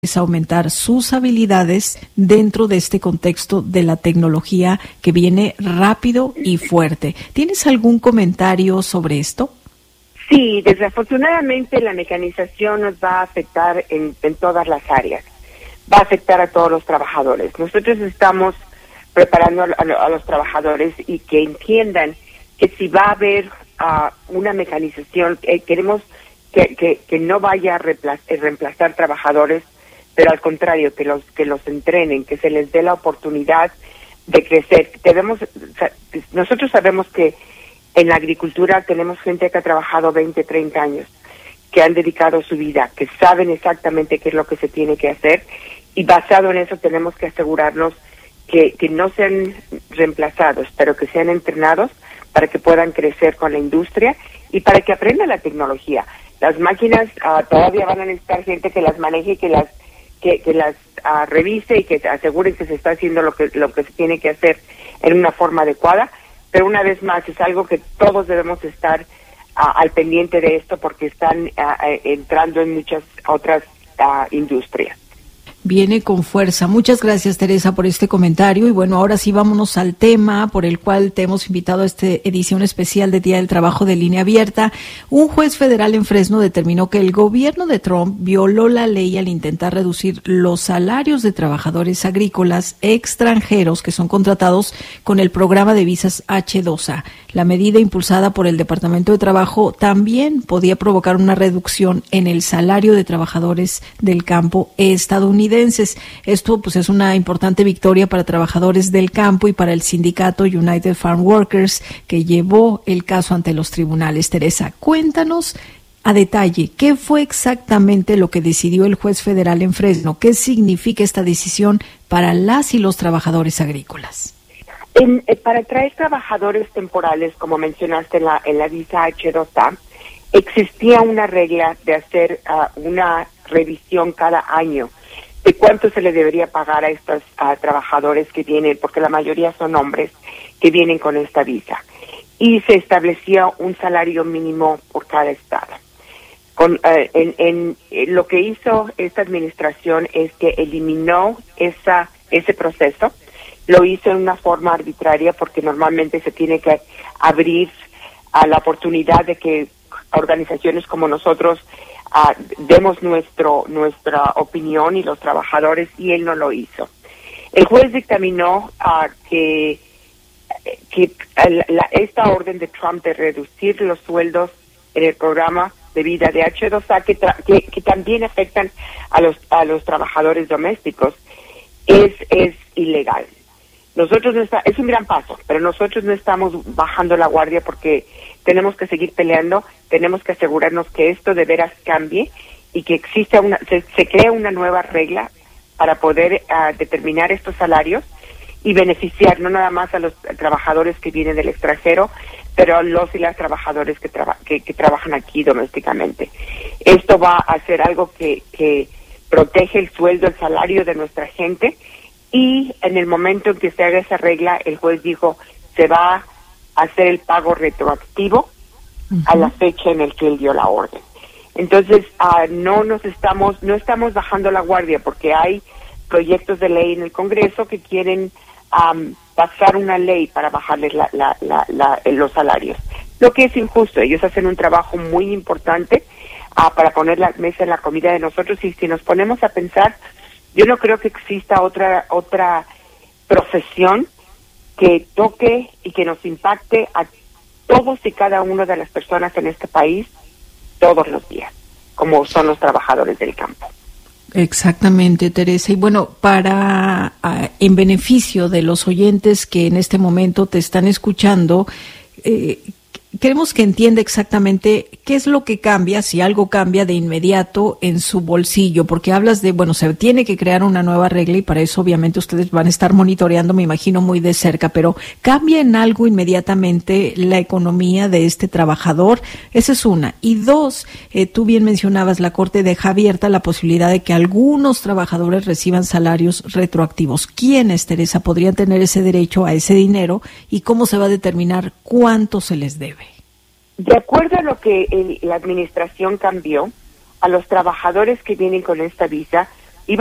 es aumentar sus habilidades dentro de este contexto de la tecnología que viene rápido y fuerte. ¿Tienes algún comentario sobre esto? Sí, desafortunadamente la mecanización nos va a afectar en todas las áreas. Va a afectar a todos los trabajadores. Nosotros estamos preparando a los trabajadores y que entiendan que si va a haber una mecanización, queremos que no vaya a reemplazar trabajadores, pero al contrario, que los entrenen, que se les dé la oportunidad de crecer. Nosotros sabemos que en la agricultura tenemos gente que ha trabajado 20, 30 años, que han dedicado su vida, que saben exactamente qué es lo que se tiene que hacer, y basado en eso tenemos que asegurarnos que no sean reemplazados, pero que sean entrenados para que puedan crecer con la industria y para que aprendan la tecnología. Las máquinas todavía van a necesitar gente que las maneje, que las revise y que aseguren que se está haciendo lo que se tiene que hacer en una forma adecuada, pero una vez más es algo que todos debemos estar al pendiente de esto porque están entrando en muchas otras industrias. Viene con fuerza. Muchas gracias, Teresa, por este comentario. Y bueno, ahora sí vámonos al tema por el cual te hemos invitado a esta edición especial de Día del Trabajo de Línea Abierta. Un juez federal en Fresno determinó que el gobierno de Trump violó la ley al intentar reducir los salarios de trabajadores agrícolas extranjeros que son contratados con el programa de visas H-2A. La medida impulsada por el Departamento de Trabajo también podía provocar una reducción en el salario de trabajadores del campo estadounidenses. Esto pues es una importante victoria para trabajadores del campo y para el sindicato United Farm Workers que llevó el caso ante los tribunales. Teresa, cuéntanos a detalle qué fue exactamente lo que decidió el juez federal en Fresno. ¿Qué significa esta decisión para las y los trabajadores agrícolas? Para traer trabajadores temporales, como mencionaste en la visa H-2A, existía una regla de hacer una revisión cada año de cuánto se le debería pagar a estos trabajadores que vienen, porque la mayoría son hombres que vienen con esta visa. Y se establecía un salario mínimo por cada estado. Lo que hizo esta administración es que eliminó ese proceso. Lo hizo en una forma arbitraria porque normalmente se tiene que abrir a la oportunidad de que organizaciones como nosotros demos nuestra opinión y los trabajadores, y él no lo hizo. El juez dictaminó que esta orden de Trump de reducir los sueldos en el programa de vida de H-2A que también afectan a los trabajadores domésticos es ilegal. Es un gran paso, pero nosotros no estamos bajando la guardia porque tenemos que seguir peleando, tenemos que asegurarnos que esto de veras cambie y que exista se crea una nueva regla para poder determinar estos salarios y beneficiar no nada más a los trabajadores que vienen del extranjero, pero a los y las trabajadores que trabajan aquí domésticamente. Esto va a ser algo que protege el sueldo, el salario de nuestra gente. Y en el momento en que se haga esa regla, el juez dijo, se va a hacer el pago retroactivo a la fecha en el que él dio la orden. Entonces, no estamos bajando la guardia porque hay proyectos de ley en el Congreso que quieren pasar una ley para bajarles los salarios. Lo que es injusto, ellos hacen un trabajo muy importante para poner la mesa en la comida de nosotros, y si nos ponemos a pensar, yo no creo que exista otra profesión que toque y que nos impacte a todos y cada una de las personas en este país todos los días, como son los trabajadores del campo. Exactamente, Teresa. Y bueno, en beneficio de los oyentes que en este momento te están escuchando, queremos que entienda exactamente qué es lo que cambia, si algo cambia de inmediato en su bolsillo, porque hablas de, se tiene que crear una nueva regla y para eso obviamente ustedes van a estar monitoreando, me imagino, muy de cerca, pero ¿cambia en algo inmediatamente la economía de este trabajador? Esa es una. Y dos, tú bien mencionabas, la Corte deja abierta la posibilidad de que algunos trabajadores reciban salarios retroactivos. ¿Quiénes, Teresa, podrían tener ese derecho a ese dinero y cómo se va a determinar cuánto se les debe? De acuerdo a lo que la administración cambió, a los trabajadores que vienen con esta visa